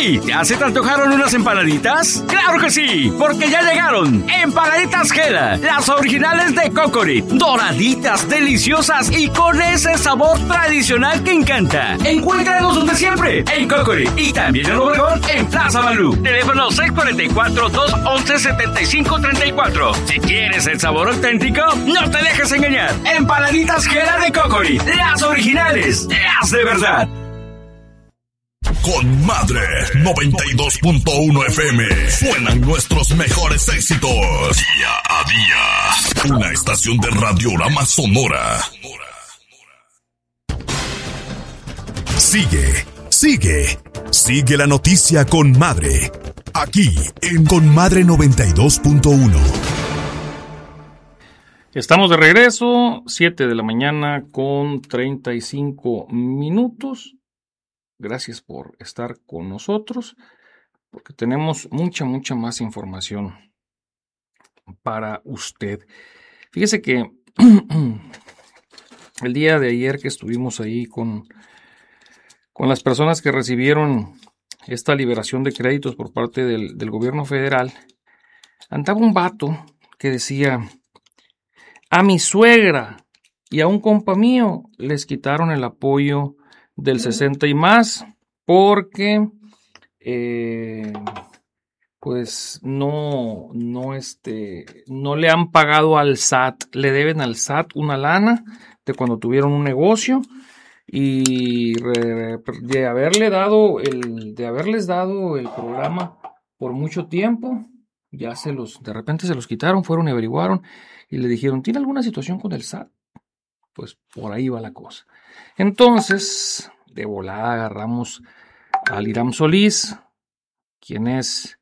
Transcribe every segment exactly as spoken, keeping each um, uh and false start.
¡Hey! ¿Ya se te antojaron unas empanaditas? ¡Claro que sí! Porque ya llegaron Empanaditas Gela, las originales de Cocori, doraditas, deliciosas y con ese sabor tradicional que encanta. Encuéntranos donde siempre, en Cocori y también en Obregón, en Plaza Balú. Teléfono seis cuatro cuatro, dos once, setenta y cinco treinta y cuatro. Si quieres el sabor auténtico, no te dejes engañar. Empanaditas Gela de Cocori, las originales, las de verdad. Con Madre noventa y dos punto uno F M suenan nuestros mejores éxitos día a día. Una estación de Radiorama Sonora. Sigue, sigue, sigue la noticia con Madre. Aquí en Con Madre noventa y dos punto uno. Estamos de regreso, siete de la mañana con treinta y cinco minutos. Gracias por estar con nosotros, porque tenemos mucha, mucha más información para usted. Fíjese que el día de ayer que estuvimos ahí con, con las personas que recibieron esta liberación de créditos por parte del, del gobierno federal, andaba un vato que decía: a mi suegra y a un compa mío les quitaron el apoyo del sesenta y más, porque eh, pues no, no, este, no le han pagado al S A T, le deben al S A T una lana de cuando tuvieron un negocio, y re, de haberle dado el, de haberles dado el programa por mucho tiempo, ya se los, de repente se los quitaron, fueron y averiguaron y le dijeron: ¿tiene alguna situación con el S A T? Pues por ahí va la cosa. Entonces, de volada agarramos al Iram Solís, quien es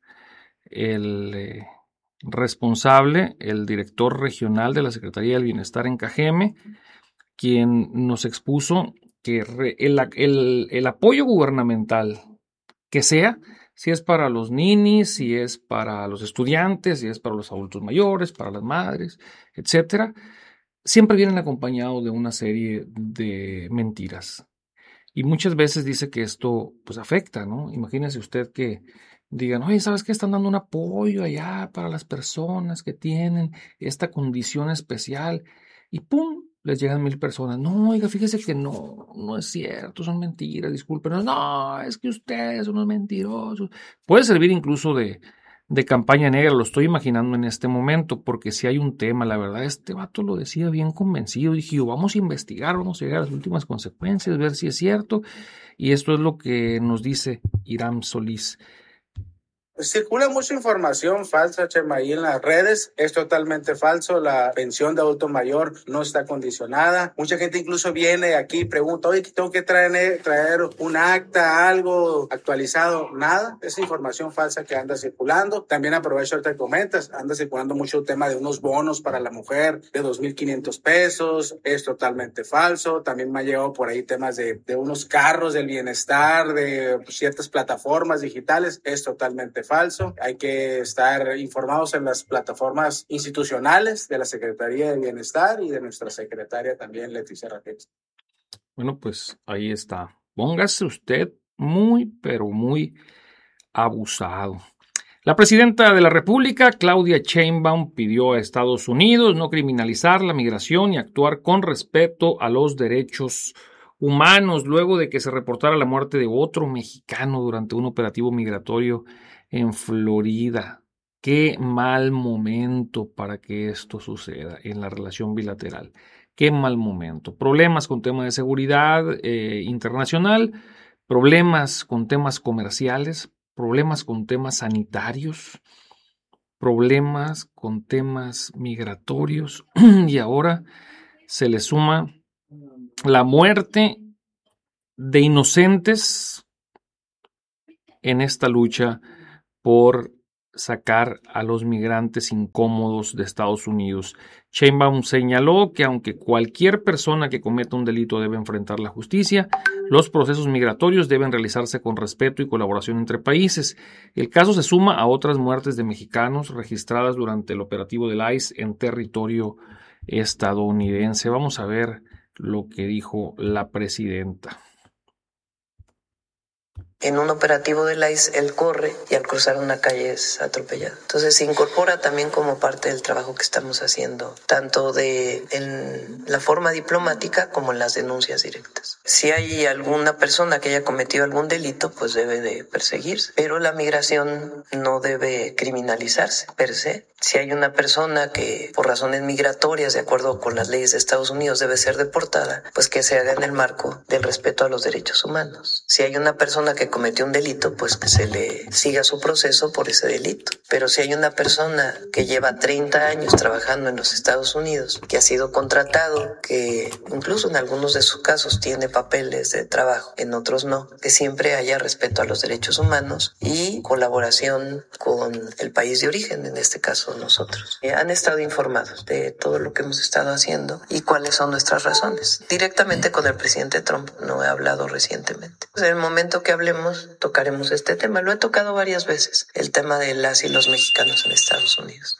el eh, responsable, el director regional de la Secretaría del Bienestar en Cajeme, quien nos expuso que re, el, el, el apoyo gubernamental que sea, si es para los ninis, si es para los estudiantes, si es para los adultos mayores, para las madres, etcétera, siempre vienen acompañados de una serie de mentiras. Y muchas veces dice que esto pues afecta, ¿no? Imagínese usted que digan: oye, ¿sabes qué? Están dando un apoyo allá para las personas que tienen esta condición especial. Y ¡pum! Les llegan mil personas. No, oiga, fíjese que no, no es cierto, son mentiras, discúlpenos. No, es que ustedes son unos mentirosos. Puede servir incluso de... de campaña negra, lo estoy imaginando en este momento, porque si hay un tema, la verdad, este vato lo decía bien convencido. Dije yo: vamos a investigar, vamos a llegar a las últimas consecuencias, ver si es cierto, y esto es lo que nos dice Iram Solís. Circula mucha información falsa, Chema, ahí en las redes. Es totalmente falso. La pensión de adulto mayor no está condicionada. Mucha gente incluso viene aquí y pregunta: oye, ¿tengo que traer, traer un acta, algo actualizado? Nada. Esa información falsa que anda circulando. También aprovecho, ahorita que comentas, anda circulando mucho el tema de unos bonos para la mujer de dos mil quinientos pesos. Es totalmente falso. También me ha llegado por ahí temas de, de unos carros del bienestar, de ciertas plataformas digitales. Es totalmente falso. Hay que estar informados en las plataformas institucionales de la Secretaría de Bienestar y de nuestra secretaria también, Leticia Ramírez. Bueno, pues ahí está. Póngase usted muy, pero muy abusado. La presidenta de la República, Claudia Sheinbaum, pidió a Estados Unidos no criminalizar la migración y actuar con respeto a los derechos humanos, luego de que se reportara la muerte de otro mexicano durante un operativo migratorio en Florida. Qué mal momento para que esto suceda en la relación bilateral. Qué mal momento. Problemas con temas de seguridad eh, internacional, problemas con temas comerciales, problemas con temas sanitarios, problemas con temas migratorios, y ahora se le suma la muerte de inocentes en esta lucha por sacar a los migrantes incómodos de Estados Unidos. Sheinbaum señaló que aunque cualquier persona que cometa un delito debe enfrentar la justicia, los procesos migratorios deben realizarse con respeto y colaboración entre países. El caso se suma a otras muertes de mexicanos registradas durante el operativo del I C E en territorio estadounidense. Vamos a ver lo que dijo la presidenta. En un operativo del I C E, él corre y al cruzar una calle es atropellado. Entonces se incorpora también como parte del trabajo que estamos haciendo, tanto de en la forma diplomática como en las denuncias directas. Si hay alguna persona que haya cometido algún delito, pues debe de perseguirse, pero la migración no debe criminalizarse per se. Si hay una persona que por razones migratorias, de acuerdo con las leyes de Estados Unidos, debe ser deportada, pues que se haga en el marco del respeto a los derechos humanos. Si hay una persona que cometió un delito, pues que se le siga su proceso por ese delito. Pero si hay una persona que lleva treinta años trabajando en los Estados Unidos, que ha sido contratado, que incluso en algunos de sus casos tiene papeles de trabajo, en otros no, que siempre haya respeto a los derechos humanos y colaboración con el país de origen, en este caso nosotros. Eh, han estado informados de todo lo que hemos estado haciendo y cuáles son nuestras razones. Directamente con el presidente Trump no he hablado recientemente. Pues en el momento que hablemos tocaremos este tema. Lo he tocado varias veces, el tema de las y los mexicanos en Estados Unidos.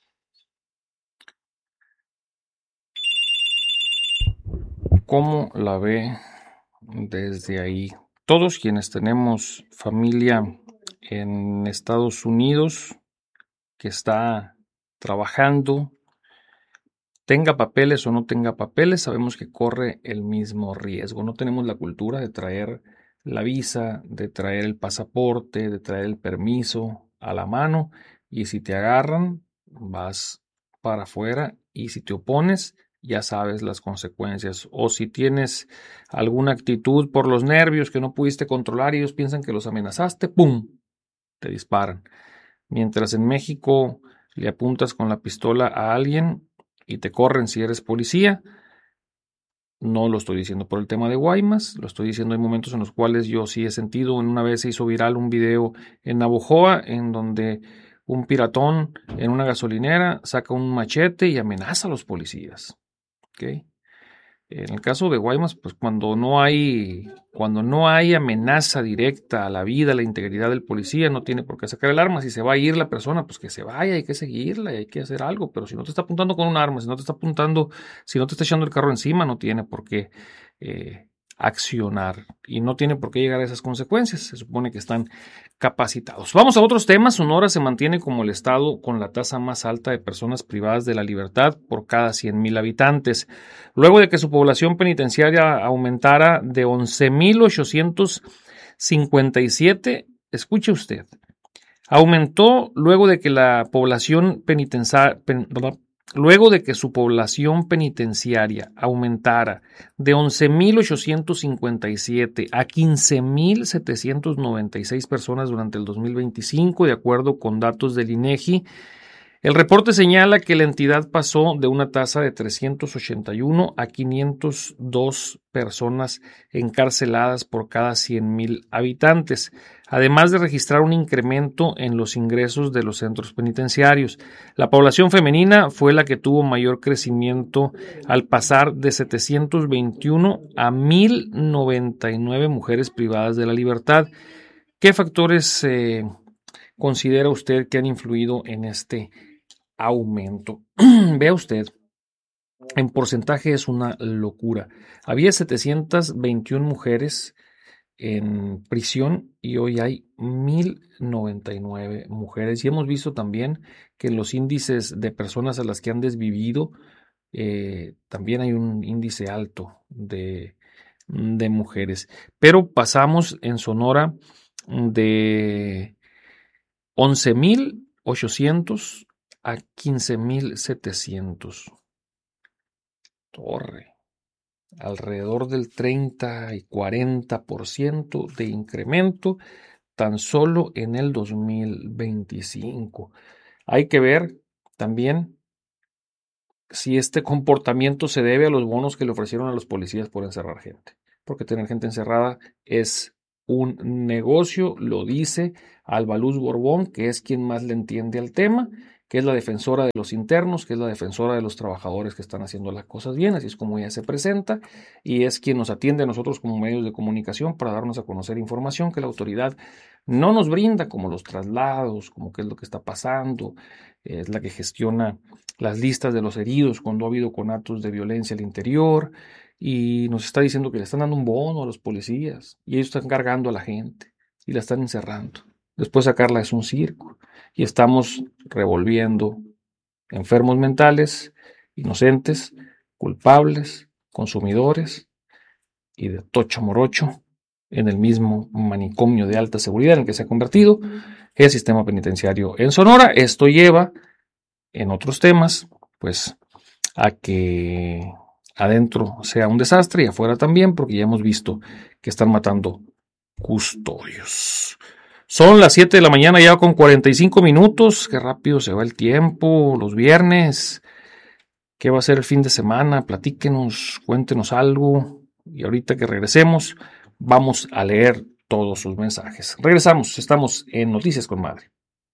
¿Cómo la ve desde ahí? Todos quienes tenemos familia en Estados Unidos que está trabajando, tenga papeles o no tenga papeles, sabemos que corre el mismo riesgo. No tenemos la cultura de traer la visa, de traer el pasaporte, de traer el permiso a la mano, y si te agarran, vas para afuera, y si te opones, ya sabes las consecuencias. O si tienes alguna actitud por los nervios que no pudiste controlar y ellos piensan que los amenazaste, ¡pum!, te disparan. Mientras en México le apuntas con la pistola a alguien y te corren si eres policía. No lo estoy diciendo por el tema de Guaymas, lo estoy diciendo en momentos en los cuales yo sí he sentido. Una vez se hizo viral un video en Navojoa en donde un piratón en una gasolinera saca un machete y amenaza a los policías. ¿Okay? En el caso de Guaymas, pues cuando no hay, cuando no hay amenaza directa a la vida, a la integridad del policía, no tiene por qué sacar el arma. Si se va a ir la persona, pues que se vaya, hay que seguirla y hay que hacer algo. Pero si no te está apuntando con un arma, si no te está apuntando, si no te está echando el carro encima, no tiene por qué eh, accionar y no tiene por qué llegar a esas consecuencias. Se supone que están capacitados. Vamos a otros temas. Sonora se mantiene como el estado con la tasa más alta de personas privadas de la libertad por cada cien mil habitantes, luego de que su población penitenciaria aumentara de once mil ochocientos cincuenta y siete. Escuche usted, aumentó luego de que la población penitenciaria pen, Luego de que su población penitenciaria aumentara de once mil ochocientos cincuenta y siete a quince mil setecientos noventa y seis personas durante el dos mil veinticinco, de acuerdo con datos del INEGI, el reporte señala que la entidad pasó de una tasa de trescientos ochenta y uno a quinientas dos personas encarceladas por cada cien mil habitantes, además de registrar un incremento en los ingresos de los centros penitenciarios. La población femenina fue la que tuvo mayor crecimiento al pasar de setecientos veintiuno a mil noventa y nueve mujeres privadas de la libertad. ¿Qué factores eh, considera usted que han influido en este aumento? Vea usted, en porcentaje es una locura. Había setecientas veintiuna mujeres en prisión y hoy hay mil noventa y nueve mujeres. Y hemos visto también que en los índices de personas a las que han desvivido eh, también hay un índice alto de, de mujeres. Pero pasamos en Sonora de once mil ochocientos a quince mil setecientos. Torre. Alrededor del treinta y cuarenta por ciento de incremento tan solo en el dos mil veinticinco. Hay que ver también si este comportamiento se debe a los bonos que le ofrecieron a los policías por encerrar gente. Porque tener gente encerrada es un negocio, lo dice Alba Luz Borbón, que es quien más le entiende al tema, que es la defensora de los internos, que es la defensora de los trabajadores que están haciendo las cosas bien, así es como ella se presenta, y es quien nos atiende a nosotros como medios de comunicación para darnos a conocer información que la autoridad no nos brinda, como los traslados, como qué es lo que está pasando. Es la que gestiona las listas de los heridos cuando ha habido conatos de violencia al interior, y nos está diciendo que le están dando un bono a los policías, y ellos están cargando a la gente. y la están encerrando. Después sacarla es un circo y estamos revolviendo enfermos mentales, inocentes, culpables, consumidores y de tocho morocho en el mismo manicomio de alta seguridad en el que se ha convertido el sistema penitenciario en Sonora. Esto lleva, en otros temas, pues a que adentro sea un desastre y afuera también, porque ya hemos visto que están matando custodios. Son las siete de la mañana ya con cuarenta y cinco minutos. Qué rápido se va el tiempo. Los viernes. ¿Qué va a ser el fin de semana? Platíquenos, cuéntenos algo. Y ahorita que regresemos, vamos a leer todos sus mensajes. Regresamos. Estamos en Noticias con Madre.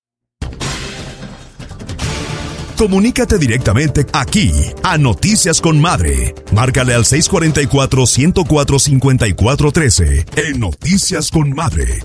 Comunícate directamente aquí a Noticias con Madre. Márcale al seis cuatro cuatro, uno cero cuatro, cinco cuatro uno tres en Noticias con Madre.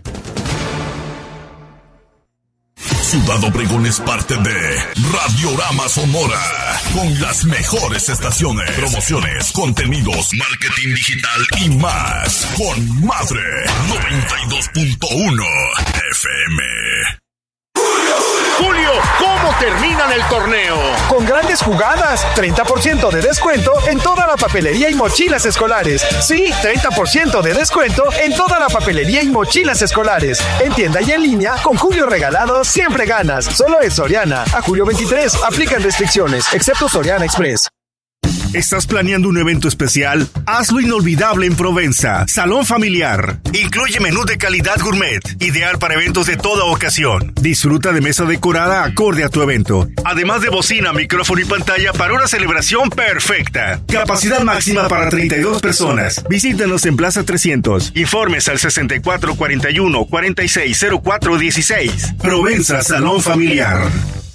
Ciudad Obregón es parte de Radiorama Sonora, con las mejores estaciones, promociones, contenidos, marketing digital y más. Con Madre noventa y dos punto uno F M. Julio, ¿cómo terminan el torneo? Con grandes jugadas, treinta por ciento de descuento en toda la papelería y mochilas escolares. Sí, treinta por ciento de descuento en toda la papelería y mochilas escolares. En tienda y en línea, con Julio regalado, siempre ganas. Solo es Soriana. A julio veintitrés, aplican restricciones, excepto Soriana Express. ¿Estás planeando un evento especial? Hazlo inolvidable en Provenza. Salón familiar. Incluye menú de calidad gourmet, ideal para eventos de toda ocasión. Disfruta de mesa decorada acorde a tu evento. Además de bocina, micrófono y pantalla para una celebración perfecta. Capacidad máxima para treinta y dos personas. Visítanos en Plaza trescientos. Informes al sesenta y cuatro cuarenta y uno cuarenta y seis cero cuatro dieciséis. Provenza Salón Familiar.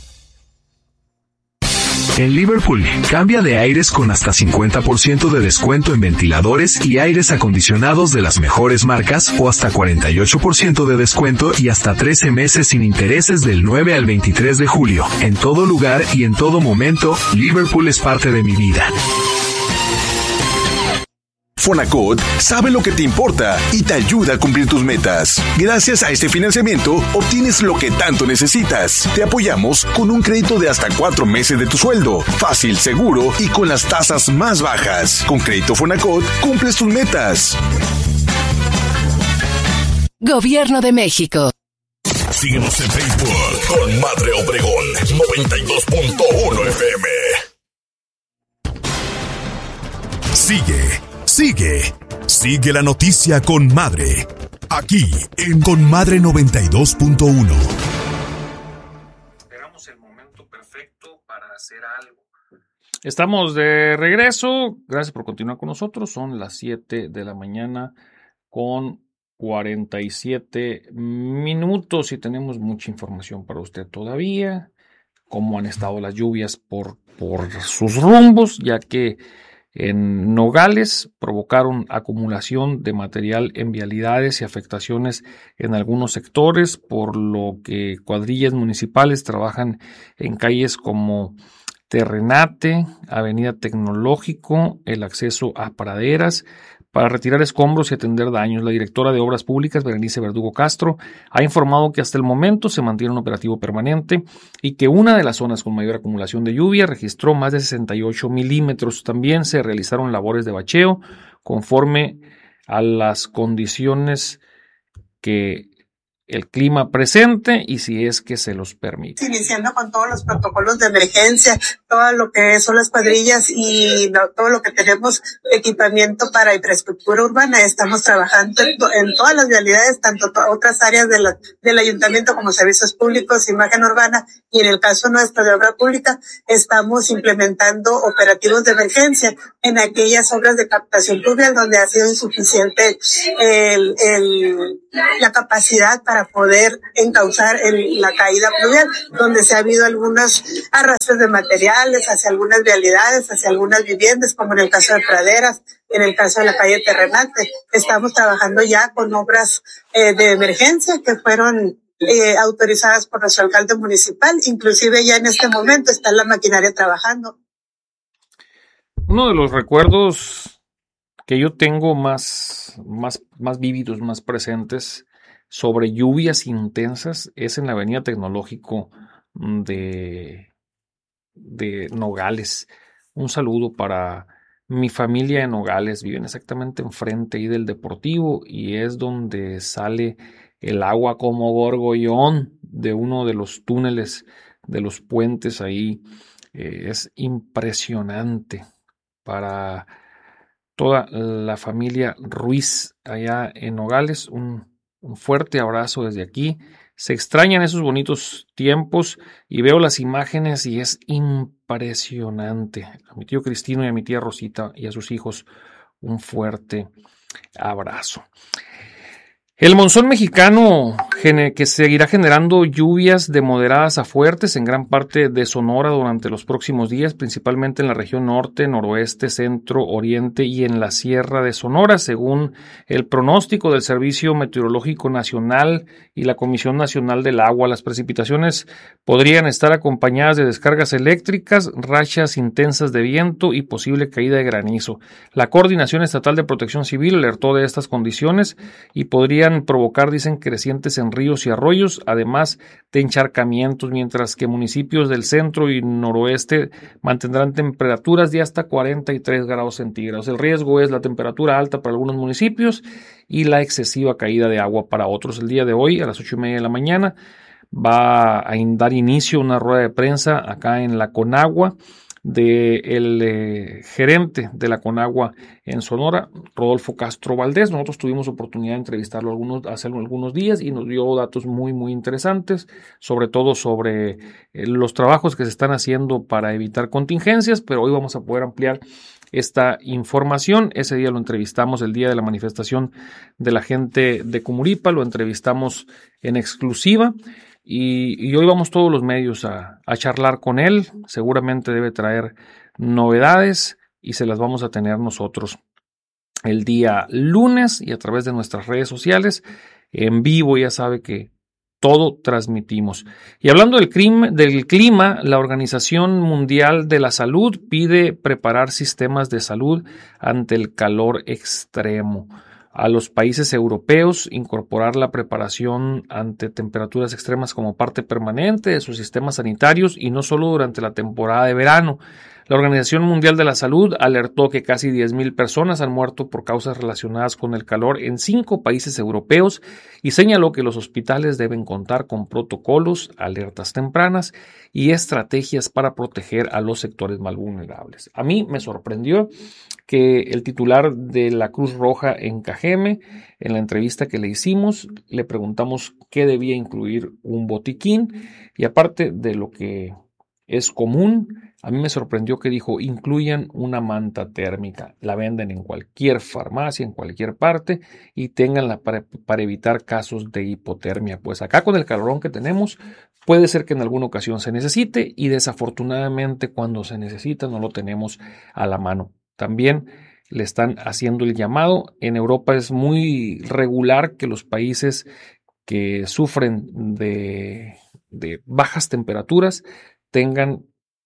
En Liverpool, cambia de aires con hasta cincuenta por ciento de descuento en ventiladores y aires acondicionados de las mejores marcas o hasta cuarenta y ocho por ciento de descuento y hasta trece meses sin intereses del nueve al veintitrés de julio. En todo lugar y en todo momento, Liverpool es parte de mi vida. Fonacot sabe lo que te importa y te ayuda a cumplir tus metas. Gracias a este financiamiento, obtienes lo que tanto necesitas. Te apoyamos con un crédito de hasta cuatro meses de tu sueldo. Fácil, seguro y con las tasas más bajas. Con Crédito Fonacot, cumples tus metas. Gobierno de México. Síguenos en Facebook con Madre Obregón noventa y dos punto uno F M. Sigue. Sigue, sigue la noticia con Madre, aquí en Con Madre noventa y dos punto uno. Esperamos el momento perfecto para hacer algo. Estamos de regreso, gracias por continuar con nosotros, son las siete de la mañana con cuarenta y siete minutos y tenemos mucha información para usted todavía, cómo han estado las lluvias por, por sus rumbos, ya que en Nogales provocaron acumulación de material en vialidades y afectaciones en algunos sectores, por lo que cuadrillas municipales trabajan en calles como Terrenate, Avenida Tecnológico, el acceso a praderas, para retirar escombros y atender daños. La directora de Obras Públicas, Berenice Verdugo Castro, ha informado que hasta el momento se mantiene un operativo permanente y que una de las zonas con mayor acumulación de lluvia registró más de sesenta y ocho milímetros. También se realizaron labores de bacheo conforme a las condiciones que el clima presente y si es que se los permite. Iniciando con todos los protocolos de emergencia, todo lo que son las cuadrillas y no, todo lo que tenemos equipamiento para infraestructura urbana, estamos trabajando en, en todas las vialidades, tanto to- otras áreas de la, del ayuntamiento como servicios públicos, imagen urbana, y en el caso nuestro de obra pública, estamos implementando operativos de emergencia en aquellas obras de captación pluvial donde ha sido insuficiente el, el, la capacidad para para poder encauzar el, la caída pluvial, donde se ha habido algunos arrastres de materiales hacia algunas vialidades, hacia algunas viviendas, como en el caso de praderas, en el caso de la calle Terrenate. Estamos trabajando ya con obras eh, de emergencia que fueron eh, autorizadas por nuestro alcalde municipal, inclusive ya en este momento está la maquinaria trabajando. Uno de los recuerdos que yo tengo más, más, más vívidos, más presentes, sobre lluvias intensas es en la Avenida Tecnológico de, de Nogales. Un saludo para mi familia en Nogales, viven exactamente enfrente ahí del Deportivo y es donde sale el agua como gorgollón de uno de los túneles de los puentes ahí. Eh, es impresionante para toda la familia Ruiz allá en Nogales. Un, un fuerte abrazo desde aquí. Se extrañan esos bonitos tiempos y veo las imágenes y es impresionante. A mi tío Cristino y a mi tía Rosita y a sus hijos un fuerte abrazo. El monzón mexicano que seguirá generando lluvias de moderadas a fuertes en gran parte de Sonora durante los próximos días, principalmente en la región norte, noroeste, centro, oriente y en la sierra de Sonora, según el pronóstico del Servicio Meteorológico Nacional y la Comisión Nacional del Agua. Las precipitaciones podrían estar acompañadas de descargas eléctricas, rachas intensas de viento y posible caída de granizo. La Coordinación Estatal de Protección Civil alertó de estas condiciones y podría provocar, dicen, crecientes en ríos y arroyos, además de encharcamientos, mientras que municipios del centro y noroeste mantendrán temperaturas de hasta cuarenta y tres grados centígrados. El riesgo es la temperatura alta para algunos municipios y la excesiva caída de agua para otros. El día de hoy, a las ocho y media de la mañana, va a dar inicio una rueda de prensa acá en la Conagua del eh, gerente de la Conagua en Sonora, Rodolfo Castro Valdés. Nosotros tuvimos oportunidad de entrevistarlo algunos, hace algunos días y nos dio datos muy muy interesantes, sobre todo sobre eh, los trabajos que se están haciendo para evitar contingencias, pero hoy vamos a poder ampliar esta información. Ese día lo entrevistamos, el día de la manifestación de la gente de Cumuripa, lo entrevistamos en exclusiva. Y, y hoy vamos todos los medios a, a charlar con él. Seguramente debe traer novedades y se las vamos a tener nosotros el día lunes y a través de nuestras redes sociales en vivo. Ya sabe que todo transmitimos. Y hablando del clima, del clima, la Organización Mundial de la Salud pide preparar sistemas de salud ante el calor extremo. A los países europeos incorporar la preparación ante temperaturas extremas como parte permanente de sus sistemas sanitarios y no solo durante la temporada de verano. La Organización Mundial de la Salud alertó que casi diez mil personas han muerto por causas relacionadas con el calor en cinco países europeos y señaló que los hospitales deben contar con protocolos, alertas tempranas y estrategias para proteger a los sectores más vulnerables. A mí me sorprendió que el titular de la Cruz Roja en Cajeme, en la entrevista que le hicimos, le preguntamos qué debía incluir un botiquín y aparte de lo que es común, a mí me sorprendió que dijo incluyan una manta térmica, la venden en cualquier farmacia, en cualquier parte y ténganla para, para evitar casos de hipotermia. Pues acá con el calorón que tenemos puede ser que en alguna ocasión se necesite y desafortunadamente cuando se necesita no lo tenemos a la mano. También le están haciendo el llamado. En Europa es muy regular que los países que sufren de, de bajas temperaturas tengan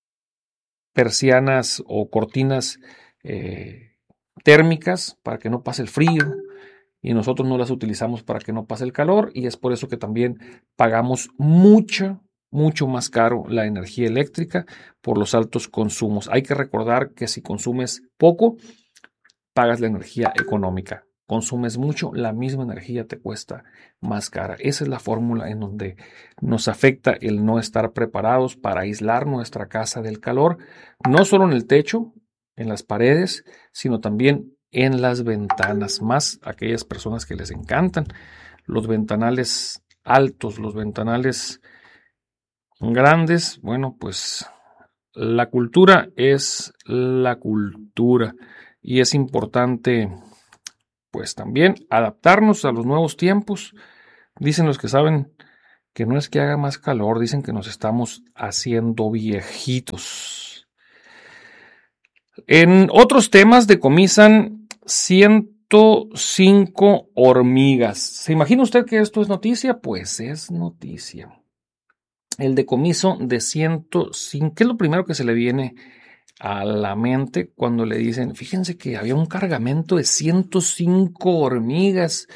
persianas o cortinas eh, térmicas para que no pase el frío y nosotros no las utilizamos para que no pase el calor y es por eso que también pagamos mucho, mucho más caro la energía eléctrica por los altos consumos. Hay que recordar que si consumes poco, pagas la energía económica. Consumes mucho, la misma energía te cuesta más cara. Esa es la fórmula en donde nos afecta el no estar preparados para aislar nuestra casa del calor, no solo en el techo, en las paredes, sino también en las ventanas, más aquellas personas que les encantan los ventanales altos, los ventanales grandes. Bueno, pues la cultura es la cultura y es importante pues también adaptarnos a los nuevos tiempos. Dicen los que saben que no es que haga más calor, dicen que nos estamos haciendo viejitos. En otros temas decomisan ciento cinco hormigas. ¿Se imagina usted que esto es noticia? Pues es noticia. El decomiso de ciento cinco, ¿qué es lo primero que se le viene a la mente cuando le dicen, fíjense que había un cargamento de ciento cinco hormigas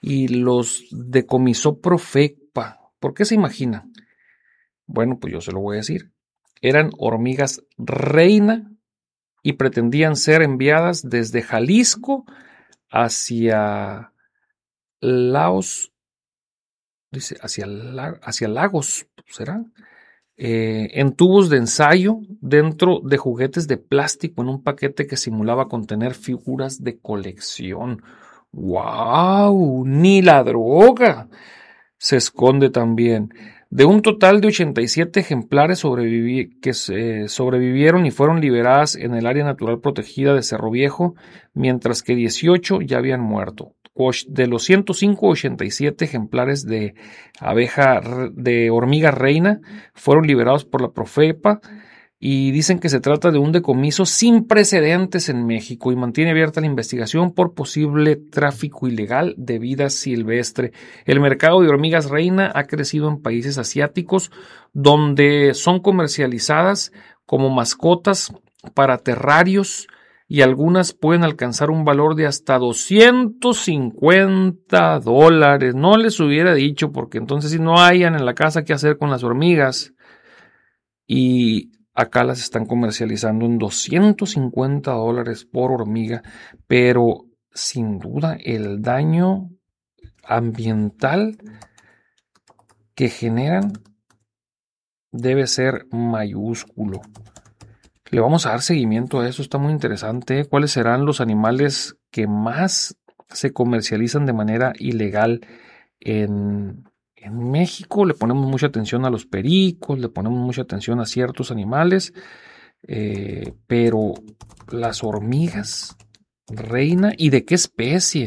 y los decomisó Profepa. ¿Por qué se imagina? Bueno, pues yo se lo voy a decir. Eran hormigas reina y pretendían ser enviadas desde Jalisco hacia Laos, dice, hacia, la, hacia Lagos, ¿será? Eh, en tubos de ensayo dentro de juguetes de plástico en un paquete que simulaba contener figuras de colección. ¡Wow! ¡Ni la droga se esconde también! De un total de ochenta y siete ejemplares sobrevivi- que eh, sobrevivieron y fueron liberadas en el área natural protegida de Cerro Viejo, mientras que dieciocho ya habían muerto. De los ciento cinco, ochenta y siete ejemplares de abeja de hormiga reina fueron liberados por la Profepa y dicen que se trata de un decomiso sin precedentes en México y mantiene abierta la investigación por posible tráfico ilegal de vida silvestre. El mercado de hormigas reina ha crecido en países asiáticos donde son comercializadas como mascotas para terrarios y algunas pueden alcanzar un valor de hasta doscientos cincuenta dólares. No les hubiera dicho, porque entonces si no hayan en la casa qué hacer con las hormigas. Y acá las están comercializando en doscientos cincuenta dólares por hormiga. Pero sin duda el daño ambiental que generan debe ser mayúsculo. Le vamos a dar seguimiento a eso, está muy interesante. ¿Cuáles serán los animales que más se comercializan de manera ilegal en, en México? Le ponemos mucha atención a los pericos, le ponemos mucha atención a ciertos animales, eh, pero las hormigas reina, ¿y de qué especie?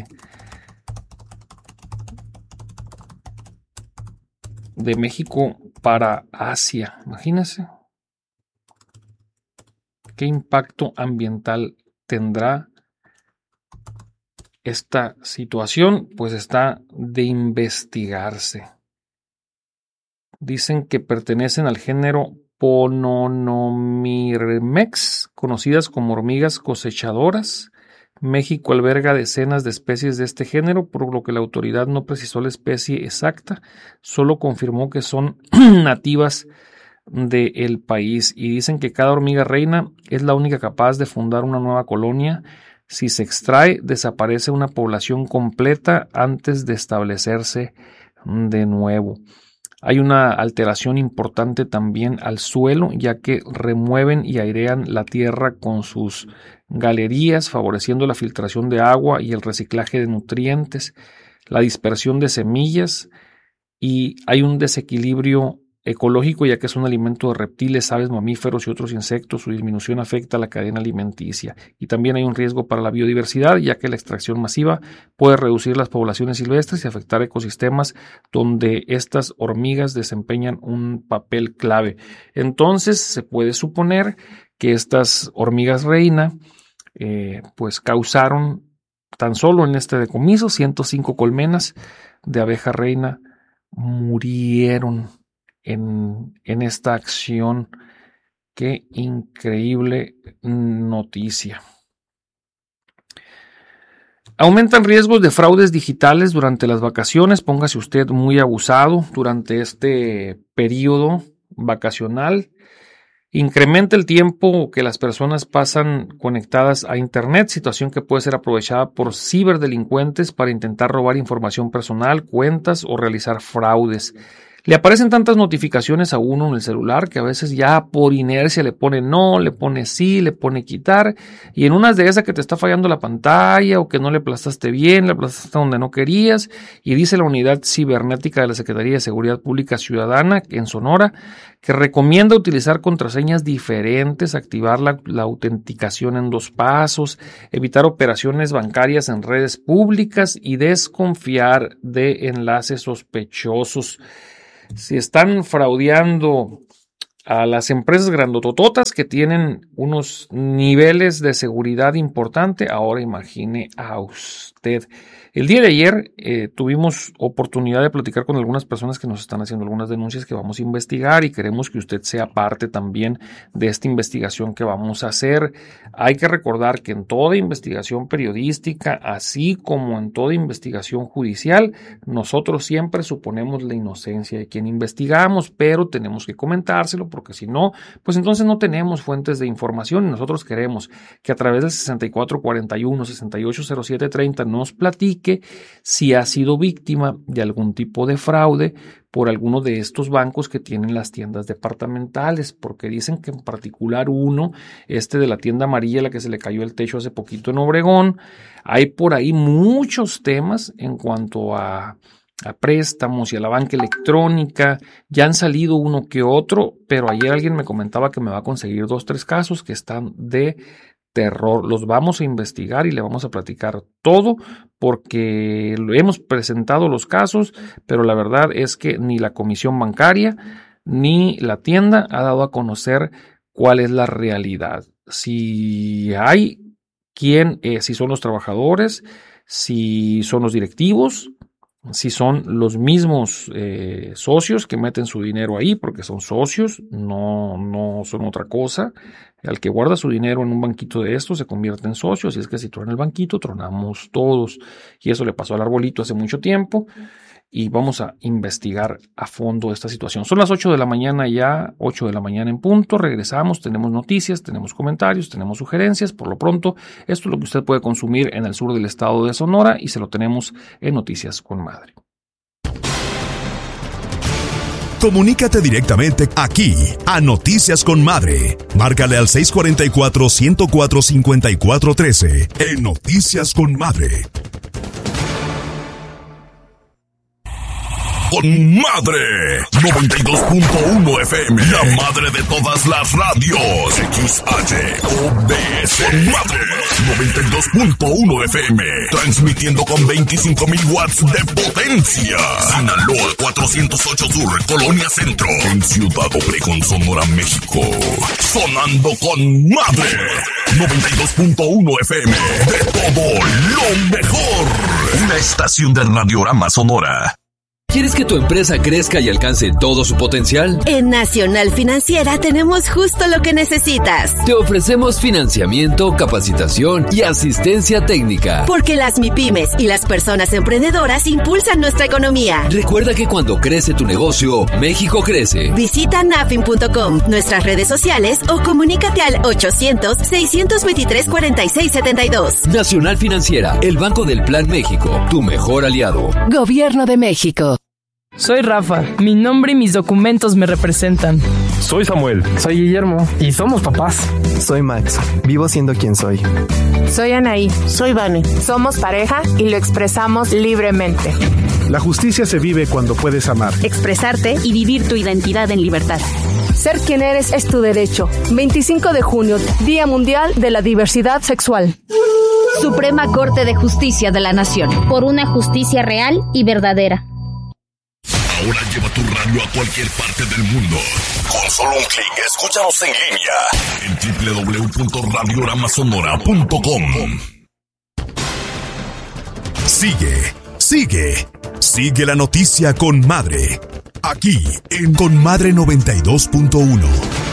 De México para Asia, imagínense. ¿Qué impacto ambiental tendrá esta situación? Pues está de investigarse. Dicen que pertenecen al género Pononomyrmex, conocidas como hormigas cosechadoras. México alberga decenas de especies de este género, por lo que la autoridad no precisó la especie exacta, solo confirmó que son nativas del país y dicen que cada hormiga reina es la única capaz de fundar una nueva colonia. Si se extrae, desaparece una población completa antes de establecerse de nuevo. Hay una alteración importante también al suelo, ya que remueven y airean la tierra con sus galerías, favoreciendo la filtración de agua y el reciclaje de nutrientes, la dispersión de semillas, y hay un desequilibrio ecológico, ya que es un alimento de reptiles, aves, mamíferos y otros insectos. Su disminución afecta a la cadena alimenticia y también hay un riesgo para la biodiversidad, ya que la extracción masiva puede reducir las poblaciones silvestres y afectar ecosistemas donde estas hormigas desempeñan un papel clave. Entonces se puede suponer que estas hormigas reina eh, pues causaron tan solo en este decomiso ciento cinco colmenas de abeja reina murieron En, en esta acción. Qué increíble noticia. Aumentan riesgos de fraudes digitales durante las vacaciones. Póngase usted muy abusado durante este periodo vacacional. Incrementa el tiempo que las personas pasan conectadas a Internet, situación que puede ser aprovechada por ciberdelincuentes para intentar robar información personal, cuentas o realizar fraudes. Le aparecen tantas notificaciones a uno en el celular que a veces ya por inercia le pone no, le pone sí, le pone quitar, y en unas de esas que te está fallando la pantalla o que no le aplastaste bien, le aplastaste donde no querías, y dice la Unidad Cibernética de la Secretaría de Seguridad Pública Ciudadana en Sonora que recomienda utilizar contraseñas diferentes, activar la, la autenticación en dos pasos, evitar operaciones bancarias en redes públicas y desconfiar de enlaces sospechosos. Si están fraudeando a las empresas grandotototas que tienen unos niveles de seguridad importante, ahora imagine a usted. El día de ayer eh, tuvimos oportunidad de platicar con algunas personas que nos están haciendo algunas denuncias que vamos a investigar y queremos que usted sea parte también de esta investigación que vamos a hacer. Hay que recordar que en toda investigación periodística, así como en toda investigación judicial, nosotros siempre suponemos la inocencia de quien investigamos, pero tenemos que comentárselo porque si no, pues entonces no tenemos fuentes de información y nosotros queremos que a través del sesenta y cuatro cuarenta y uno, sesenta y ocho cero siete treinta nos platique si ha sido víctima de algún tipo de fraude por alguno de estos bancos que tienen las tiendas departamentales, porque dicen que en particular uno, este de la tienda amarilla, la que se le cayó el techo hace poquito en Obregón, hay por ahí muchos temas en cuanto a, a préstamos y a la banca electrónica. Ya han salido uno que otro, pero ayer alguien me comentaba que me va a conseguir dos, tres casos que están de terror. Los vamos a investigar y le vamos a platicar todo porque hemos presentado los casos, pero la verdad es que ni la comisión bancaria ni la tienda ha dado a conocer cuál es la realidad. Si hay quién, eh, si son los trabajadores, si son los directivos, si son los mismos eh, socios que meten su dinero ahí, porque son socios, no, no son otra cosa. Al que guarda su dinero en un banquito de estos se convierte en socio, así es que si truena el banquito, tronamos todos. Y eso le pasó al arbolito hace mucho tiempo y vamos a investigar a fondo esta situación. Son las ocho de la mañana ya, ocho de la mañana en punto, regresamos, tenemos noticias, tenemos comentarios, tenemos sugerencias. Por lo pronto, esto es lo que usted puede consumir en el sur del estado de Sonora y se lo tenemos en Noticias con Madre. Comunícate directamente aquí a Noticias con Madre. Márcale al seis cuatro cuatro, uno cero cuatro, cinco cuatro uno tres en Noticias con Madre. Con Madre noventa y dos punto uno F M, la madre de todas las radios. X H O B S Con Madre noventa y dos punto uno F M, transmitiendo con veinticinco mil watts de potencia. Sinaloa cuatrocientos ocho Sur, Colonia Centro, en Ciudad Obregón, Sonora, México. Sonando con Madre noventa y dos punto uno F M, de todo lo mejor. Una estación de Radiorama Sonora. ¿Quieres que tu empresa crezca y alcance todo su potencial? En Nacional Financiera tenemos justo lo que necesitas. Te ofrecemos financiamiento, capacitación y asistencia técnica. Porque las MIPYMES y las personas emprendedoras impulsan nuestra economía. Recuerda que cuando crece tu negocio, México crece. Visita nafin punto com, nuestras redes sociales o comunícate al ochocientos, seiscientos veintitrés, cuarenta y seis setenta y dos. Nacional Financiera, el Banco del Plan México, tu mejor aliado. Gobierno de México. Soy Rafa, mi nombre y mis documentos me representan. Soy Samuel. Soy Guillermo y somos papás. Soy Max, vivo siendo quien soy. Soy Anaí. Soy Vane. Somos pareja y lo expresamos libremente. La justicia se vive cuando puedes amar, expresarte y vivir tu identidad en libertad. Ser quien eres es tu derecho. veinticinco de junio, Día Mundial de la Diversidad Sexual. Suprema Corte de Justicia de la Nación. Por una justicia real y verdadera. Ahora lleva tu radio a cualquier parte del mundo. Con solo un clic, escúchanos en línea en doble u doble u doble u punto radiorama sonora punto com. Sigue, sigue, sigue la noticia con Madre. Aquí en Con Madre noventa y dos punto uno.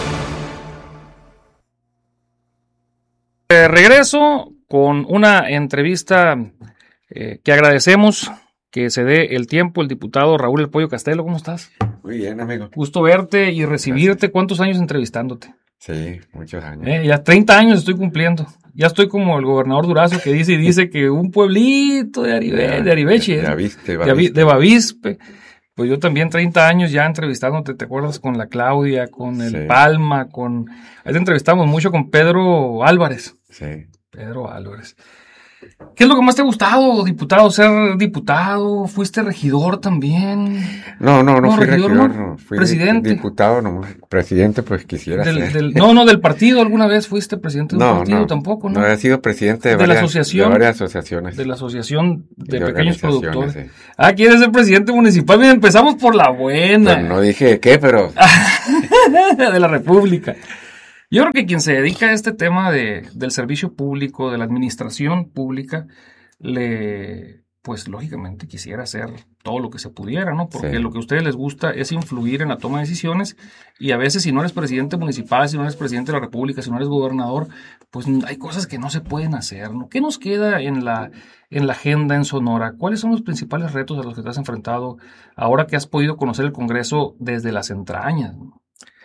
Eh, regreso con una entrevista eh, que agradecemos que se dé el tiempo el diputado Raúl El Pollo Castelo. ¿Cómo estás? Muy bien, amigo. Gusto verte y recibirte. Gracias. ¿Cuántos años entrevistándote? Sí, muchos años. Eh, ya treinta años estoy cumpliendo. Ya estoy como el gobernador Durazo que dice y dice que un pueblito de Aribe, de Aribeche, de, de, Bavispe, de, Bavispe. de Bavispe. Pues yo también treinta años ya entrevistándote, ¿te acuerdas? Con la Claudia, con el sí. Palma, con... Ahí te entrevistamos mucho con Pedro Álvarez. Sí. Pedro Álvarez. ¿Qué es lo que más te ha gustado, diputado? ¿Ser diputado? ¿Fuiste regidor también? No, no, no, no fui regidor, regidor no. Fui presidente. Diputado, no. Presidente, pues quisiera del, ser. Del, no, no, del partido. ¿Alguna vez fuiste presidente de no, un partido? No, tampoco, ¿no? No, he sido presidente de, de, varias, la asociación, de varias asociaciones. De la Asociación de, de Pequeños Productores. Sí. Ah, ¿quieres ser presidente municipal? Bien, empezamos por la buena. Pues no dije qué, pero... de la República. Yo creo que quien se dedica a este tema de, del servicio público, de la administración pública, le, pues lógicamente quisiera hacer todo lo que se pudiera, ¿no? Porque Sí. lo que a ustedes les gusta es influir en la toma de decisiones y a veces si no eres presidente municipal, si no eres presidente de la República, si no eres gobernador, pues hay cosas que no se pueden hacer, ¿no? ¿Qué nos queda en la, en la agenda en Sonora? ¿Cuáles son los principales retos a los que te has enfrentado ahora que has podido conocer el Congreso desde las entrañas, ¿no?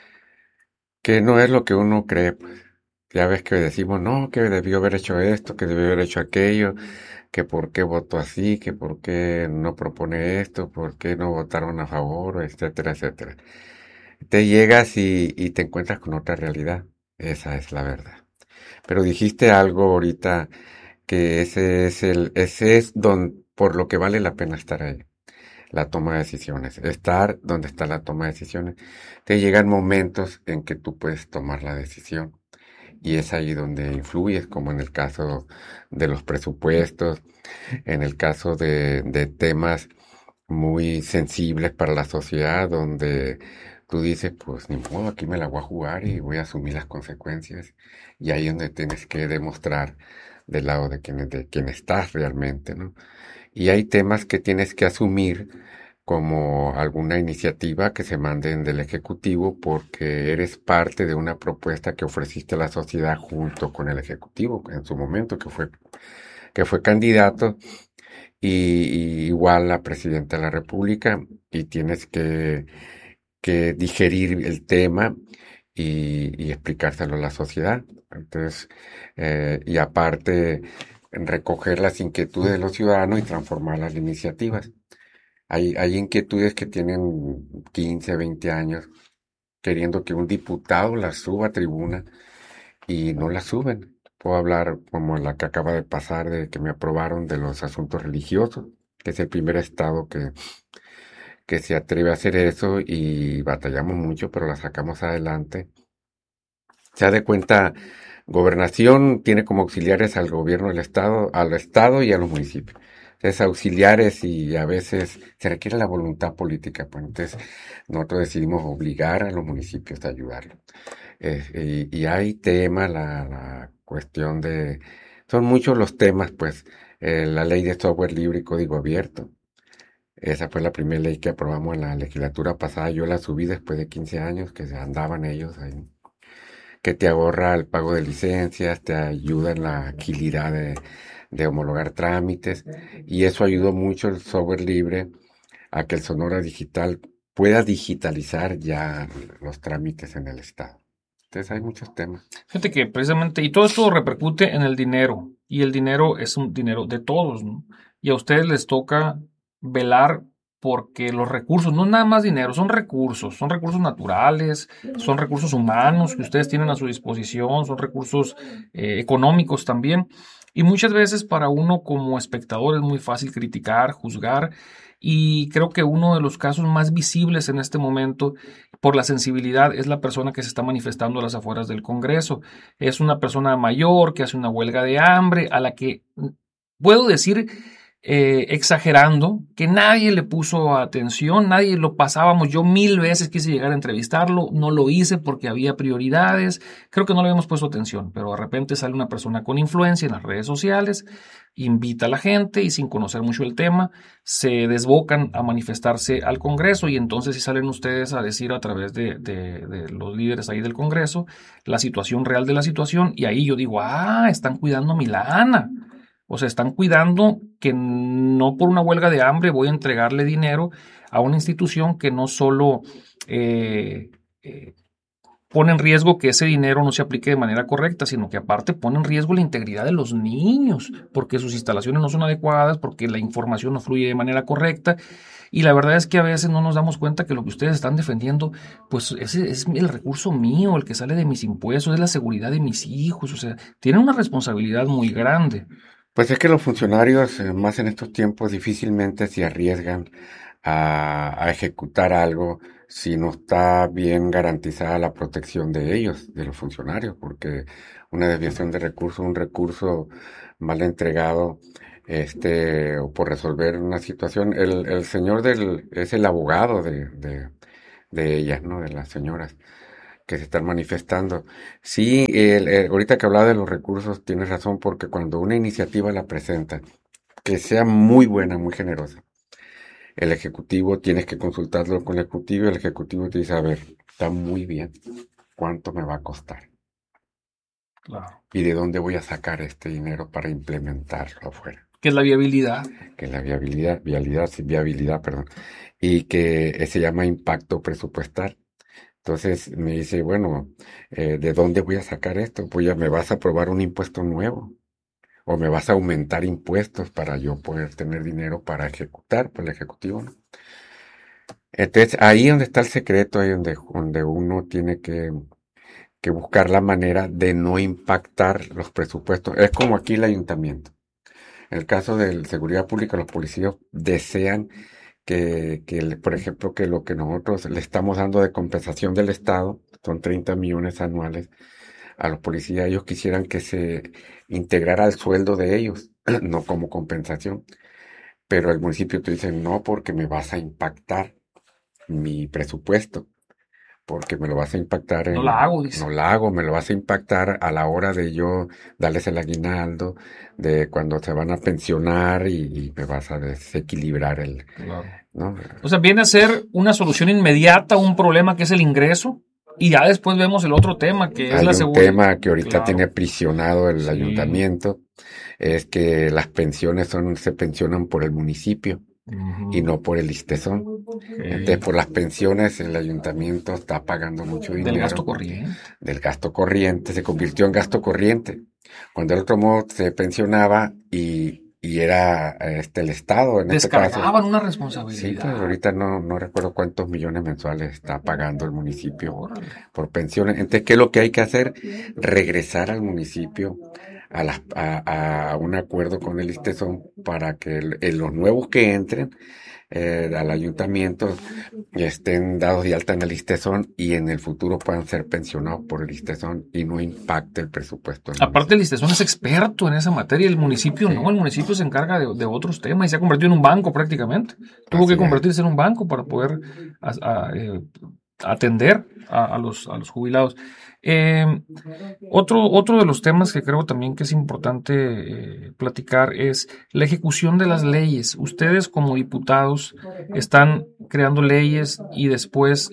Que no es lo que uno cree, pues. Ya ves que decimos, no, que debió haber hecho esto, que debió haber hecho aquello, que por qué votó así, que por qué no propone esto, por qué no votaron a favor, etcétera, etcétera. Te llegas y, y te encuentras con otra realidad. Esa es la verdad. Pero dijiste algo ahorita que ese es el, ese es don, por lo que vale la pena estar ahí. La toma de decisiones. Estar donde está la toma de decisiones. Te llegan momentos en que tú puedes tomar la decisión. Y es ahí donde influyes, como en el caso de los presupuestos, en el caso de, de temas muy sensibles para la sociedad, donde tú dices, pues ni modo, aquí me la voy a jugar y voy a asumir las consecuencias. Y ahí es donde tienes que demostrar del lado de quién, de quién estás realmente, ¿no? Y hay temas que tienes que asumir, como alguna iniciativa que se manden del Ejecutivo porque eres parte de una propuesta que ofreciste a la sociedad junto con el Ejecutivo en su momento, que fue, que fue candidato y, y igual a presidente de la República, y tienes que, que digerir el tema y, y explicárselo a la sociedad. Entonces, eh, y aparte, recoger las inquietudes de los ciudadanos y transformarlas en iniciativas. Hay, hay inquietudes que tienen quince, veinte años queriendo que un diputado las suba a tribuna y no las suben. Puedo hablar como la que acaba de pasar de que me aprobaron de los asuntos religiosos, que es el primer estado que, que se atreve a hacer eso y batallamos mucho, pero la sacamos adelante. Se da de cuenta, Gobernación tiene como auxiliares al gobierno del estado, al estado y a los municipios. Es auxiliares y a veces se requiere la voluntad política, pues entonces nosotros decidimos obligar a los municipios a ayudarlo. Eh, y, y hay temas, la, la cuestión de, son muchos los temas, pues, eh, la ley de software libre y código abierto. Esa fue la primera ley que aprobamos en la legislatura pasada, yo la subí después de quince años que andaban ellos ahí, que te ahorra el pago de licencias, te ayuda en la agilidad de de homologar trámites, y eso ayudó mucho el software libre a que el Sonora Digital pueda digitalizar ya los trámites en el estado. Entonces hay muchos temas. Fíjate que precisamente, y todo esto repercute en el dinero, y el dinero es un dinero de todos, ¿no? Y a ustedes les toca velar porque los recursos, no nada más dinero, son recursos, son recursos naturales, son recursos humanos que ustedes tienen a su disposición, son recursos eh, económicos también. Y muchas veces para uno como espectador es muy fácil criticar, juzgar, y creo que uno de los casos más visibles en este momento por la sensibilidad es la persona que se está manifestando a las afueras del Congreso. Es una persona mayor que hace una huelga de hambre a la que puedo decir, eh, exagerando, que nadie le puso atención, nadie lo pasábamos. Yo mil veces quise llegar a entrevistarlo, no lo hice porque había prioridades, creo que no le habíamos puesto atención, pero de repente sale una persona con influencia en las redes sociales, invita a la gente y sin conocer mucho el tema, se desbocan a manifestarse al Congreso, y entonces sí salen ustedes a decir a través de, de, de los líderes ahí del Congreso la situación real de la situación, y ahí yo digo, ah, están cuidando mi lana. O sea, están cuidando que no por una huelga de hambre voy a entregarle dinero a una institución que no solo eh, eh, pone en riesgo que ese dinero no se aplique de manera correcta, sino que aparte pone en riesgo la integridad de los niños, porque sus instalaciones no son adecuadas, porque la información no fluye de manera correcta. Y la verdad es que a veces no nos damos cuenta que lo que ustedes están defendiendo, pues ese es el recurso mío, el que sale de mis impuestos, es la seguridad de mis hijos. O sea, tienen una responsabilidad muy grande. Pues es que los funcionarios, eh, más en estos tiempos, difícilmente se arriesgan a, a ejecutar algo si no está bien garantizada la protección de ellos, de los funcionarios, porque una desviación de recursos, un recurso mal entregado, este, o por resolver una situación, el, el señor del, es el abogado de, de, de ellas, ¿no? De las señoras que se están manifestando. Sí, el, el, ahorita que hablaba de los recursos, tienes razón, porque cuando una iniciativa la presenta, que sea muy buena, muy generosa. El ejecutivo, tienes que consultarlo con el ejecutivo y el ejecutivo te dice, a ver, está muy bien, ¿cuánto me va a costar? Claro. ¿Y de dónde voy a sacar este dinero para implementarlo afuera? ¿Qué es la viabilidad? Que es la viabilidad, viabilidad, sí, viabilidad, perdón. Y que se llama impacto presupuestal. Entonces me dice, bueno, eh, ¿de dónde voy a sacar esto? Pues ya me vas a aprobar un impuesto nuevo. O me vas a aumentar impuestos para yo poder tener dinero para ejecutar, por el ejecutivo, ¿no? Entonces, ahí donde está el secreto, ahí donde, donde uno tiene que, que buscar la manera de no impactar los presupuestos. Es como aquí el ayuntamiento. En el caso de seguridad pública, los policías desean que, que, por ejemplo, que lo que nosotros le estamos dando de compensación del Estado, son treinta millones anuales, a los policías, ellos quisieran que se integrara al sueldo de ellos, no como compensación. Pero el municipio te dice, no, porque me vas a impactar mi presupuesto, porque me lo vas a impactar en... No la hago, dice. No la hago, me lo vas a impactar a la hora de yo darles el aguinaldo, de cuando se van a pensionar y, y me vas a desequilibrar el... Claro. ¿no? O sea, viene a ser una solución inmediata a un problema que es el ingreso. Y ya después vemos el otro tema, que es Hay la un seguridad. tema que ahorita Claro. tiene aprisionado el Sí. ayuntamiento, es que las pensiones son, se pensionan por el municipio Uh-huh. y no por el ISSSTESON. Okay. Entonces, por las pensiones, el ayuntamiento está pagando mucho dinero. Del gasto corriente. Del gasto corriente, se convirtió en gasto corriente. Cuando el otro modo se pensionaba y, y era este el Estado, en este caso. Descargaban una responsabilidad. Sí, pues ahorita no, no recuerdo cuántos millones mensuales está pagando el municipio por pensiones. Entonces, ¿qué es lo que hay que hacer? Regresar al municipio a, las, a, a un acuerdo con el ISSSTESON para que el, el, los nuevos que entren eh, al ayuntamiento estén dados de alta en el ISSSTESON y en el futuro puedan ser pensionados por el ISSSTESON y no impacte el presupuesto. Aparte, el ISSSTESON es experto en esa materia, el municipio sí. no, el municipio se encarga de, de otros temas y se ha convertido en un banco prácticamente. Tuvo Así que convertirse es. en un banco para poder a, a, eh, atender a, a, los, a los jubilados. Eh, otro, otro de los temas que creo también que es importante eh, platicar es la ejecución de las leyes. Ustedes como diputados están creando leyes y después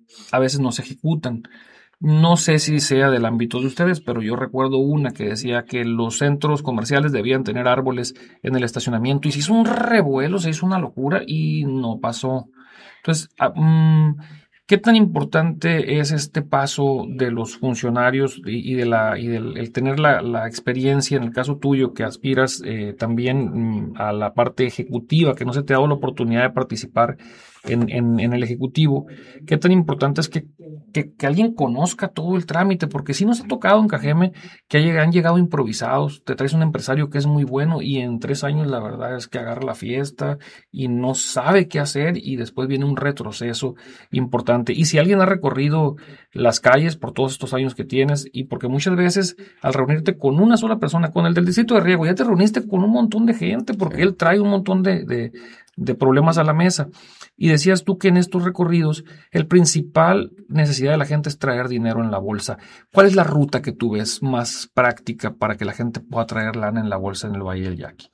a veces no se ejecutan. No sé si sea del ámbito de ustedes, pero yo recuerdo una que decía que los centros comerciales debían tener árboles en el estacionamiento y se hizo un revuelo, se hizo una locura y no pasó. Entonces, um, ¿qué tan importante es este paso de los funcionarios y, y de la y del el tener la, la experiencia, en el caso tuyo, que aspiras eh, también a la parte ejecutiva, que no se te ha dado la oportunidad de participar en, en, en el ejecutivo? ¿Qué tan importante es que, que, que alguien conozca todo el trámite? Porque sí nos ha tocado en Cajeme que han llegado improvisados, te traes un empresario que es muy bueno y en tres años la verdad es que agarra la fiesta y no sabe qué hacer y después viene un retroceso importante. Y si alguien ha recorrido las calles por todos estos años que tienes, y porque muchas veces al reunirte con una sola persona, con el del distrito de riego, ya te reuniste con un montón de gente porque él trae un montón de, de, de problemas a la mesa. Y decías tú que en estos recorridos el principal necesidad de la gente es traer dinero en la bolsa. ¿Cuál es la ruta que tú ves más práctica para que la gente pueda traer lana en la bolsa en el Valle del Yaqui?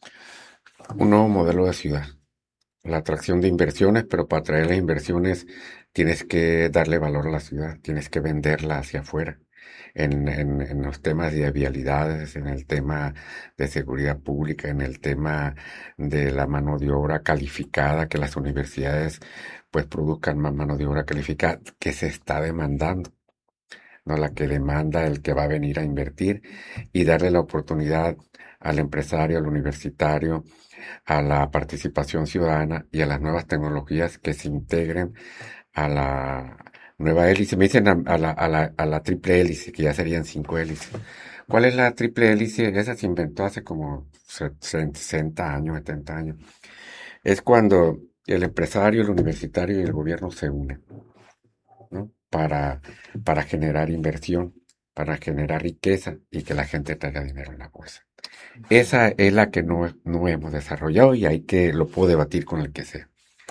Un nuevo modelo de ciudad. La atracción de inversiones, pero para atraer las inversiones tienes que darle valor a la ciudad, tienes que venderla hacia afuera. En, en, en los temas de vialidades, en el tema de seguridad pública, en el tema de la mano de obra calificada, que las universidades pues produzcan más mano de obra calificada, que se está demandando, no la que demanda el que va a venir a invertir, y darle la oportunidad al empresario, al universitario, a la participación ciudadana y a las nuevas tecnologías que se integren a la nueva hélice. Me dicen a, a, la, a, la, a la triple hélice, que ya serían cinco hélices. ¿Cuál es la triple hélice? Esa se inventó hace como sesenta años, setenta años. Es cuando el empresario, el universitario y el gobierno se unen, ¿no? Para, para generar inversión, para generar riqueza y que la gente traiga dinero en la bolsa. Esa es la que no, no hemos desarrollado y hay que, lo puedo debatir con el que sea.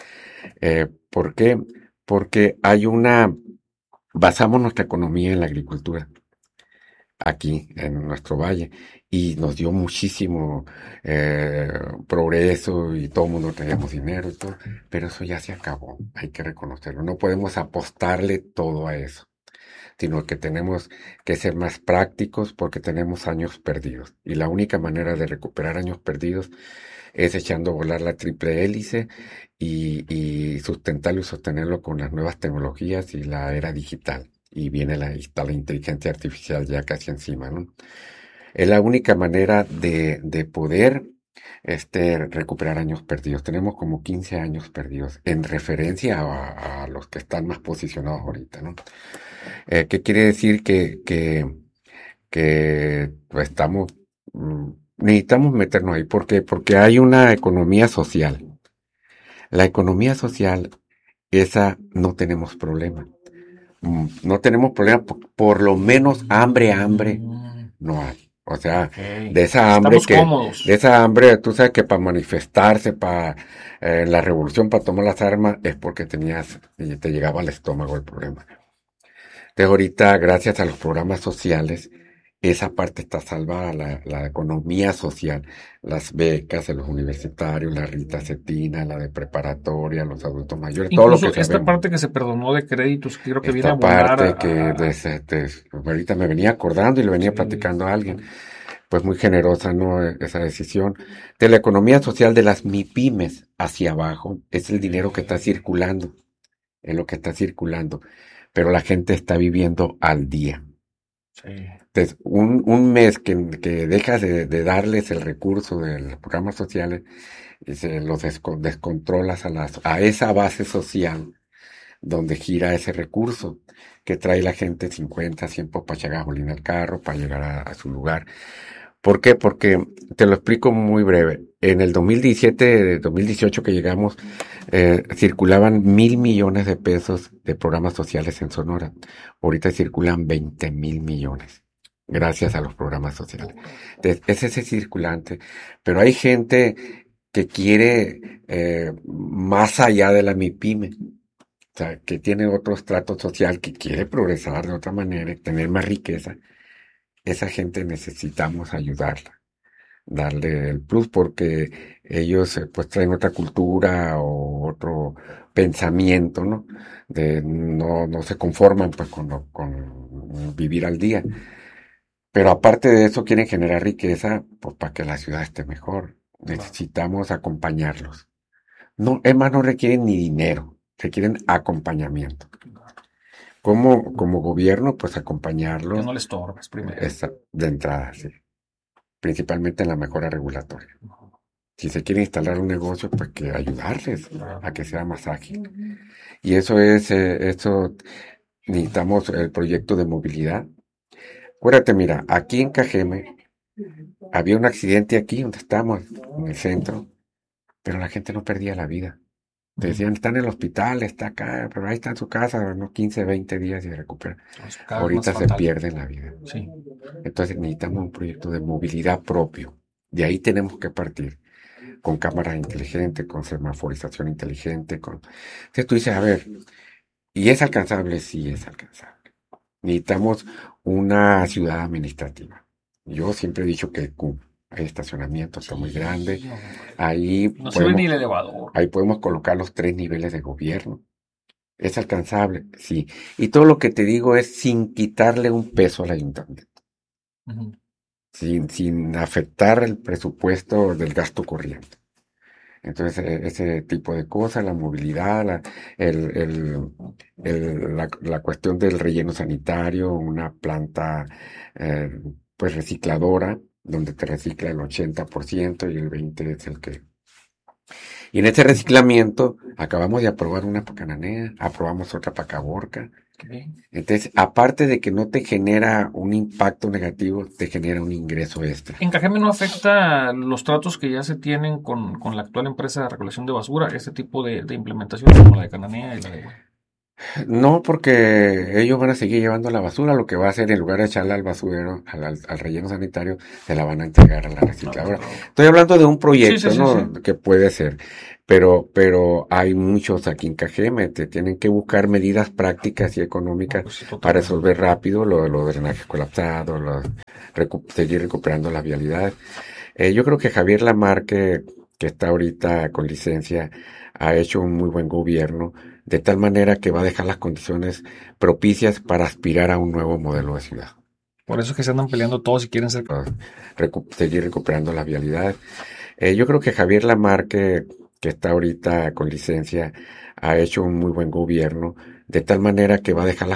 Eh, ¿Por qué? Porque hay una, basamos nuestra economía en la agricultura. aquí en nuestro valle y nos dio muchísimo eh, progreso y todo el mundo teníamos dinero y todo, pero eso ya se acabó, hay que reconocerlo. No podemos apostarle todo a eso, sino que tenemos que ser más prácticos porque tenemos años perdidos. Y la única manera de recuperar años perdidos es echando a volar la triple hélice y, y sustentarlo y sostenerlo con las nuevas tecnologías y la era digital. Y viene la, está la inteligencia artificial ya casi encima, ¿no? Es la única manera de, de poder este, recuperar años perdidos. Tenemos como quince años perdidos en referencia a, a los que están más posicionados ahorita, ¿no? Eh, ¿qué quiere decir? Que, que, que pues, estamos, mm, necesitamos meternos ahí. ¿Por qué? Porque hay una economía social. La economía social, esa no tenemos problema. Mm, no tenemos problema, por, por lo menos hambre, hambre no hay. O sea, okay. de esa hambre Estamos que, cómodos. de esa hambre, tú sabes que para manifestarse, para eh, la revolución, para tomar las armas, es porque tenías, y te llegaba al estómago el problema. Entonces ahorita, gracias a los programas sociales, esa parte está salvada, la, la economía social, las becas de los universitarios, la Rita Cetina, la de preparatoria, los adultos mayores, incluso todo lo que esta sabemos. parte que se perdonó de créditos, creo que Esta viene a abonar parte a, que a, de, de, ahorita me venía acordando y le venía sí. platicando a alguien, pues muy generosa, ¿no? Esa decisión. De la economía social de las MIPYMES hacia abajo, es el dinero que está circulando, es lo que está circulando, pero la gente está viviendo al día. Sí. Entonces, un, un mes que, que dejas de, de darles el recurso de los programas sociales y se los desco, descontrolas a, las, a esa base social donde gira ese recurso que trae la gente cincuenta, cien por para echar gasolina al carro, para llegar a, a su lugar. ¿Por qué? Porque, te lo explico muy breve, en el dos mil diecisiete, dos mil dieciocho que llegamos, eh, circulaban mil millones de pesos de programas sociales en Sonora. Ahorita circulan veinte mil millones, gracias a los programas sociales. Entonces, es ese circulante, pero hay gente que quiere eh, más allá de la MIPYME, o sea, que tiene otro estrato social, que quiere progresar de otra manera y tener más riqueza. Esa gente necesitamos ayudarla, darle el plus, porque ellos pues traen otra cultura o otro pensamiento, ¿no? De, no, no se conforman pues con, lo, con vivir al día. Pero aparte de eso quieren generar riqueza pues para que la ciudad esté mejor. Necesitamos acompañarlos. No, es más, no requieren ni dinero, requieren acompañamiento. Como, como gobierno, pues acompañarlos. Que no les estorbes primero. Esa, de entrada, sí. Principalmente en la mejora regulatoria. Uh-huh. Si se quiere instalar un negocio, pues que ayudarles uh-huh. a que sea más ágil. Uh-huh. Y eso es, eh, eso, necesitamos el proyecto de movilidad. Acuérdate, mira, aquí en Cajeme uh-huh. había un accidente aquí donde estamos, en el centro, pero la gente no perdía la vida. Te decían, está en el hospital, está acá, pero ahí está en su casa, ¿no? quince, veinte días y se recupera. Ahorita se pierde la vida. Sí. Entonces necesitamos un proyecto de movilidad propio. De ahí tenemos que partir. Con cámaras inteligentes, con semaforización inteligente. Con... Entonces tú dices, a ver, ¿y es alcanzable? Sí, es alcanzable. Necesitamos una ciudad administrativa. Yo siempre he dicho que Q. Hay estacionamiento, está muy grande. Ahí no se ve ni el elevador. Ahí podemos colocar los tres niveles de gobierno. ¿Es alcanzable? Sí. Y todo lo que te digo es sin quitarle un peso al ayuntamiento. Uh-huh. Sin, sin afectar el presupuesto del gasto corriente. Entonces, ese tipo de cosas, la movilidad, la, el, el, el, la, la cuestión del relleno sanitario, una planta eh, pues recicladora, donde te recicla el ochenta por ciento y el veinte por ciento es el que... Y en ese reciclamiento acabamos de aprobar una para Cananea, aprobamos otra para Caborca. Okay. Entonces, aparte de que no te genera un impacto negativo, te genera un ingreso extra. ¿En Cajeme no afecta los tratos que ya se tienen con, con la actual empresa de recolección de basura, este tipo de, de implementación como la de Cananea y la de... No, porque ellos van a seguir llevando la basura. Lo que va a hacer, en lugar de echarla al basurero, al, al, al relleno sanitario, se la van a entregar a la recicladora. Estoy hablando de un proyecto, sí, sí, ¿no? Sí, sí. Que puede ser. Pero, pero hay muchos aquí en Cajeme, te tienen que buscar medidas prácticas y económicas pues, sí, para resolver rápido lo de los drenajes colapsados, lo, recu- seguir recuperando las vialidades. Eh, yo creo que Javier Lamar, que, que está ahorita con licencia, ha hecho un muy buen gobierno, de tal manera que va a dejar las condiciones propicias para aspirar a un nuevo modelo de ciudad. Por eso es que se andan peleando todos y quieren ser... Recu- seguir recuperando las vialidades. Eh, yo creo que Javier Lamar, que, que está ahorita con licencia, ha hecho un muy buen gobierno, de tal manera que va a dejar las